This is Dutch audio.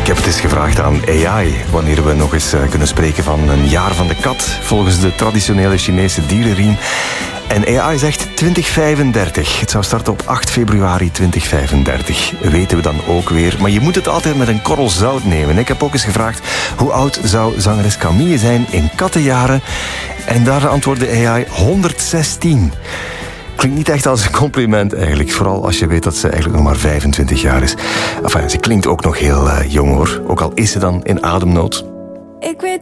Ik heb het eens gevraagd aan AI wanneer we nog eens kunnen spreken van een jaar van de kat volgens de traditionele Chinese dierenriem. En AI zegt 2035. Het zou starten op 8 februari 2035. Weten we dan ook weer. Maar je moet het altijd met een korrel zout nemen. Ik heb ook eens gevraagd hoe oud zou zangeres Camille zijn in kattenjaren. En daar antwoordde AI 116. Klinkt niet echt als een compliment eigenlijk. Vooral als je weet dat ze eigenlijk nog maar 25 jaar is. Enfin, ze klinkt ook nog heel jong hoor. Ook al is ze dan in ademnood. Ik weet